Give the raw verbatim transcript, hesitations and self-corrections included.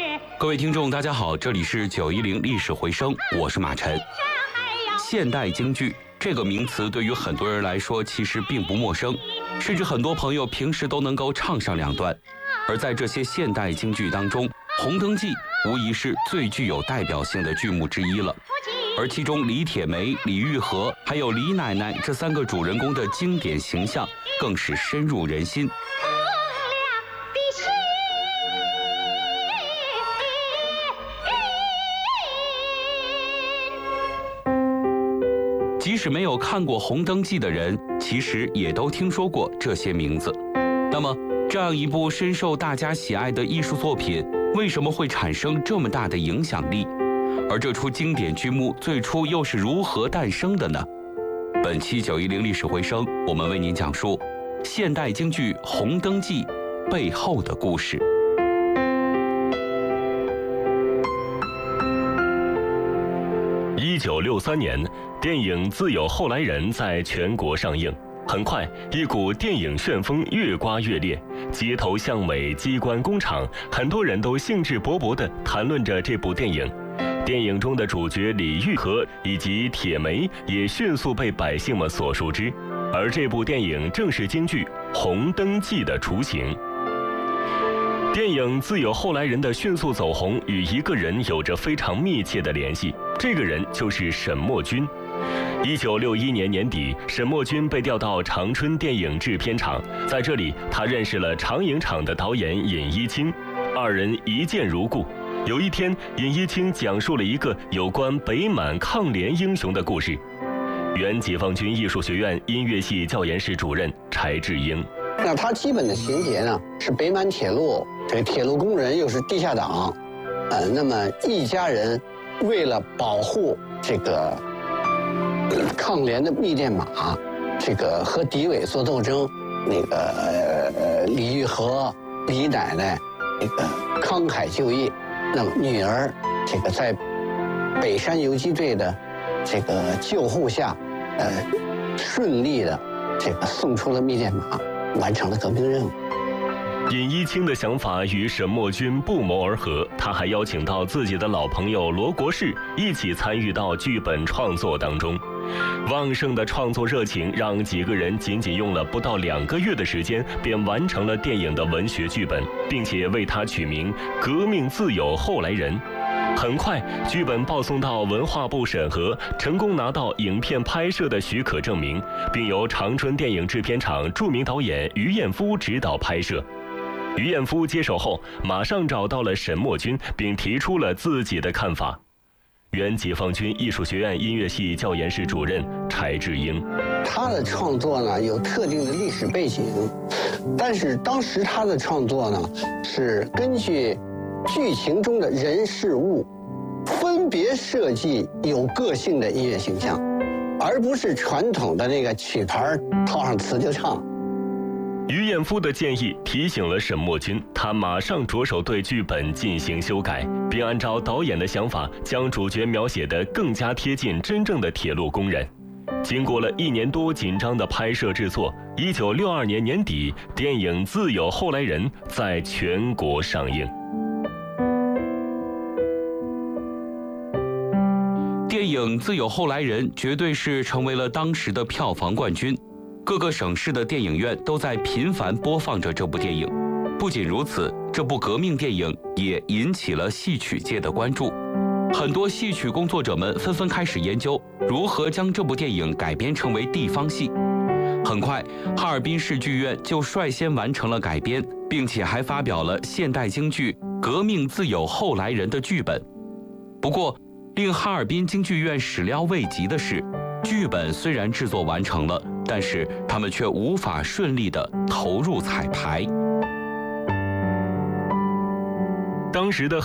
各位听众，大家好，这里是九一零历史回声，我是马晨。现代京剧这个名词对于很多人来说其实并不陌生，甚至很多朋友平时都能够唱上两段。而在这些现代京剧当中，《红灯记》无疑是最具有代表性的剧目之一了。而其中李铁梅、李玉和还有李奶奶这三个主人公的经典形象更是深入人心。即使没有看过《红灯记》的人，其实也都听说过这些名字。那么，这样一部深受大家喜爱的艺术作品，为什么会产生这么大的影响力？而这出经典剧目最初又是如何诞生的呢？本期九一零历史回声，我们为您讲述现代京剧《红灯记》背后的故事。 一九六三年，电影《自有后来人》在全国上映。很快，一股电影旋风越刮越烈，街头巷尾、机关工厂，很多人都兴致勃勃地谈论着这部电影。电影中的主角李玉和以及铁梅也迅速被百姓们所熟知，而这部电影正是京剧《红灯记》的雏形。电影《自有后来人》的迅速走红与一个人有着非常密切的联系，这个人就是沈墨君。一九六一年年底，沈墨君被调到长春电影制片厂，在这里他认识了长影厂的导演尹一清，二人一见如故。有一天，尹一清讲述了一个有关北满抗联英雄的故事。原解放军艺术学院音乐系教研室主任柴智英， 那他基本的情节呢是北满铁路，这个铁路工人又是地下党，呃，那么一家人为了保护这个抗联的密电码，这个和敌伪做斗争，那个呃李玉和、李奶奶那个慷慨就义，那么女儿这个在北山游击队的这个救护下，呃，顺利的这个送出了密电码，完成了革命任务。 尹一清的想法与沈墨君不谋而合，他还邀请到自己的老朋友罗国士一起参与到剧本创作当中。旺盛的创作热情让几个人仅仅用了不到两个月的时间，便完成了电影的文学剧本，并且为它取名《革命自有后来人》。很快，剧本报送到文化部审核，成功拿到影片拍摄的许可证明，并由长春电影制片厂著名导演于彦夫指导拍摄。于彦夫接手后，马上找到了沈墨君，并提出了自己的看法。原解放军艺术学院音乐系教研室主任柴智英， 他的创作呢有特定的历史背景，但是当时他的创作呢是根据剧情中的人事物分别设计有个性的音乐形象，而不是传统的那个曲牌套上词就唱。 于彦夫的建议提醒了沈墨君，他马上着手对剧本进行修改，并按照导演的想法将主角描写得更加贴近真正的铁路工人。经过了一年多紧张的拍摄制作，一九六二年年底，电影《自有后来人》在全国上映。 电影《自有后来人》绝对是成为了当时的票房冠军。各个省市的电影院都在频繁播放着这部电影。不仅如此，这部革命电影也引起了戏曲界的关注。很多戏曲工作者们纷纷开始研究如何将这部电影改编成为地方戏。很快，哈尔滨市剧院就率先完成了改编，并且还发表了现代京剧《革命自有后来人》的剧本。不过，令哈尔滨京剧院始料未及的是，剧本虽然制作完成了，但是他们却无法顺利地投入彩排。 当时的